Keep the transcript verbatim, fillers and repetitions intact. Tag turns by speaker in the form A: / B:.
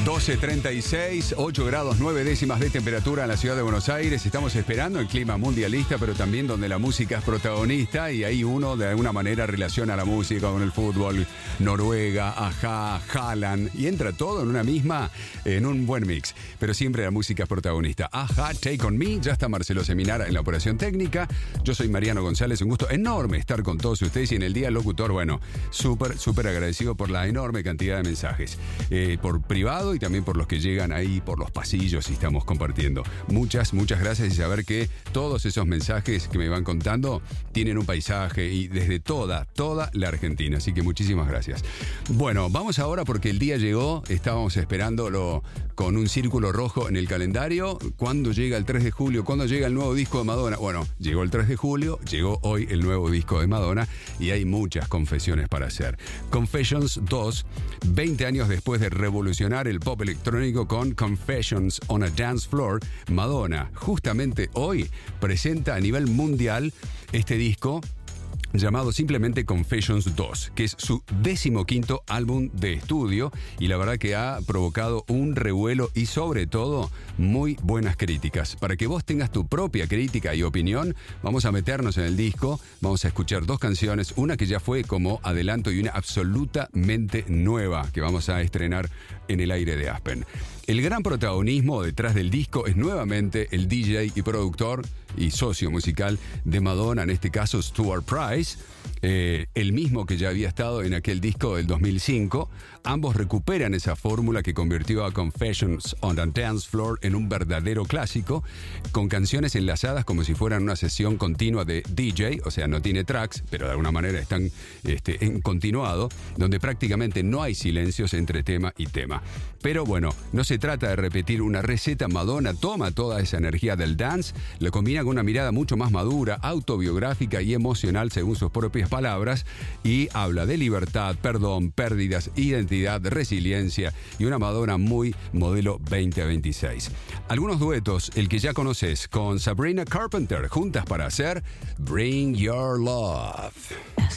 A: doce treinta y seis, ocho grados nueve décimas de temperatura en la ciudad de Buenos Aires. Estamos esperando el clima mundialista, pero también donde la música es protagonista y ahí uno de alguna manera relaciona la música con el fútbol. Noruega, Ajá, Haaland, y entra todo en una misma, en un buen mix. Pero siempre la música es protagonista. Ajá, Take On Me, ya está Marcelo Seminara en la operación técnica. Yo soy Mariano González, un gusto enorme estar con todos ustedes y en el día locutor, bueno, súper, súper agradecido por la enorme cantidad de mensajes. Eh, por privado y también por los que llegan ahí por los pasillos y estamos compartiendo. Muchas, muchas gracias y saber que todos esos mensajes que me van contando tienen un paisaje y desde toda, toda la Argentina. Así que muchísimas gracias. Bueno, vamos ahora porque el día llegó, estábamos esperándolo con un círculo rojo en el calendario. ¿Cuándo llega el tres de julio? ¿Cuándo llega el nuevo disco de Madonna? Bueno, llegó el tres de julio, llegó hoy el nuevo disco de Madonna y hay muchas confesiones para hacer. Confessions dos, veinte años después de revolucionar el pop electrónico con Confessions on a Dance Floor, Madonna justamente hoy presenta a nivel mundial este disco llamado simplemente Confessions dos, que es su decimoquinto álbum de estudio y la verdad que ha provocado un revuelo y sobre todo muy buenas críticas. Para que vos tengas tu propia crítica y opinión, vamos a meternos en el disco, vamos a escuchar dos canciones, una que ya fue como adelanto y una absolutamente nueva que vamos a estrenar en el aire de Aspen. El gran protagonismo detrás del disco es nuevamente el D J y productor y socio musical de Madonna, en este caso Stuart Price, eh, el mismo que ya había estado en aquel disco del dos mil cinco. Ambos recuperan esa fórmula que convirtió a Confessions on a Dance Floor en un verdadero clásico, con canciones enlazadas como si fueran una sesión continua de D J, o sea, no tiene tracks, pero de alguna manera están este, en continuado, donde prácticamente no hay silencios entre tema y tema. Pero bueno, no se trata de repetir una receta. Madonna toma toda esa energía del dance, lo combina con una mirada mucho más madura, autobiográfica y emocional según sus propias palabras, y habla de libertad, perdón, pérdidas, identidad, resiliencia y una Madonna muy modelo veinte veintiséis. Algunos duetos, el que ya conoces con Sabrina Carpenter, juntas para hacer Bring Your Love.